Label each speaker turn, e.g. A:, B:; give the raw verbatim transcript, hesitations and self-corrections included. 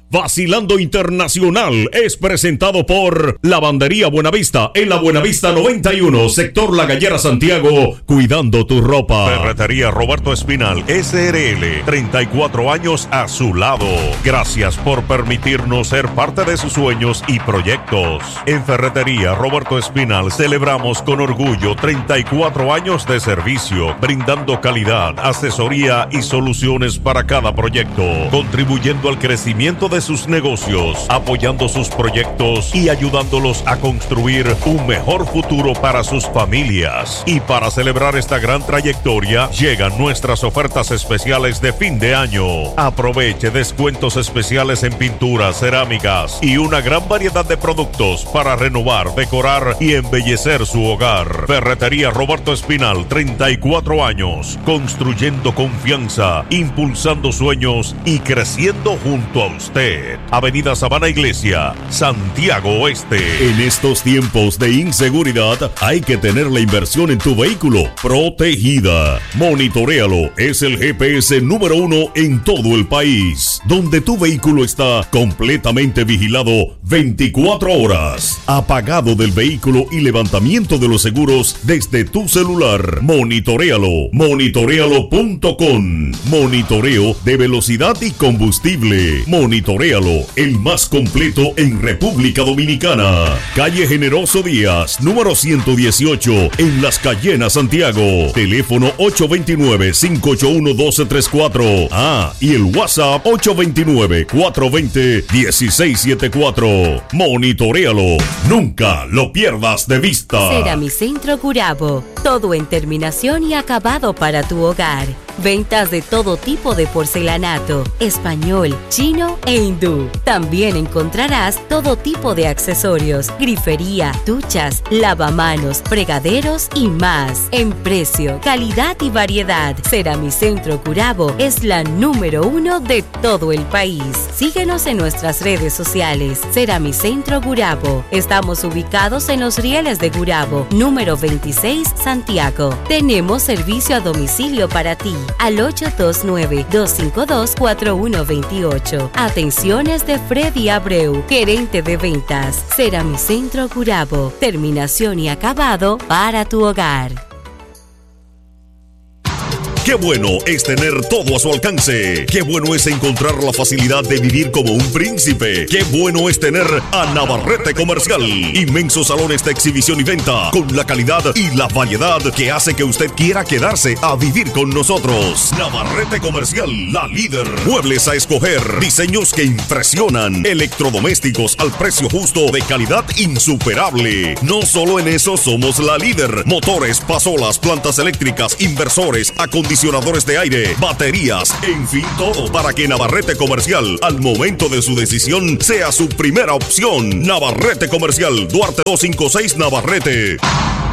A: Vacilando Internacional es presentado por Lavandería Buenavista en la Buenavista noventa y uno, sector La Gallera, Santiago, cuidando tu ropa.
B: Ferretería Roberto Espinal, S R L, treinta y cuatro años a su lado. Gracias por permitirnos ser parte de sus sueños y proyectos. En Ferretería Roberto Espinal celebramos con orgullo treinta y cuatro años de servicio, brindando calidad, asesoría y soluciones para cada proyecto, contribuyendo al crecimiento de sus negocios, apoyando sus proyectos y ayudándolos a construir un mejor futuro para sus familias. Y para celebrar esta gran trayectoria, llegan nuestras ofertas especiales de fin de año. Aproveche descuentos especiales en pinturas, cerámicas y una gran variedad de productos para renovar, decorar y embellecer su hogar. Ferretería Roberto Espinal, treinta y cuatro años, construyendo confianza, impulsando sueños y creciendo junto a usted. Avenida Sabana Iglesia, Santiago Oeste.
A: En estos tiempos de inseguridad hay que tener la inversión en tu vehículo protegida. Monitoréalo, es el G P S número uno en todo el país, donde tu vehículo está completamente vigilado veinticuatro horas, apagado del vehículo y levantamiento de los seguros desde tu celular. Monitoréalo, monitoréalo punto com. Monitoreo de velocidad y combustible. Monitoréalo, el más completo en República Dominicana. Calle Generoso Díaz, número ciento dieciocho, en Las Cayenas, Santiago. Teléfono ocho dos nueve, cinco ocho uno, uno dos tres cuatro. Ah, y el WhatsApp ocho dos nueve, cuatro dos cero, uno seis siete cuatro. Monitoréalo, nunca lo pierdas de vista.
C: Ceramicentro Gurabo, todo en terminación y acabado para tu hogar. Ventas de todo tipo de porcelanato, español, chino e hindú. También encontrarás todo tipo de accesorios, grifería, duchas, lavamanos, fregaderos y más. En precio, calidad y variedad, Ceramicentro Gurabo es la número uno de todo el país. Síguenos en nuestras redes sociales. Ceramicentro Gurabo. Estamos ubicados en Los Rieles de Gurabo, número veintiséis, Santiago. Tenemos servicio a domicilio para ti al ocho dos nueve, dos cinco dos, cuatro uno dos ocho. Atenciones de Freddy Abreu, gerente de ventas. Ceramicentro Gurabo. Terminación y acabado para tu hogar.
A: Qué bueno es tener todo a su alcance. Qué bueno es encontrar la facilidad de vivir como un príncipe. Qué bueno es tener a Navarrete Comercial. Inmensos salones de exhibición y venta con la calidad y la variedad que hace que usted quiera quedarse a vivir con nosotros. Navarrete Comercial, la líder. Muebles a escoger, diseños que impresionan, electrodomésticos al precio justo, de calidad insuperable. No solo en eso somos la líder. Motores, pasolas, plantas eléctricas, inversores, acondicionadores de aire, baterías, en fin, todo para que Navarrete Comercial, al momento de su decisión, sea su primera opción. Navarrete Comercial, Duarte doscientos cincuenta y seis, Navarrete.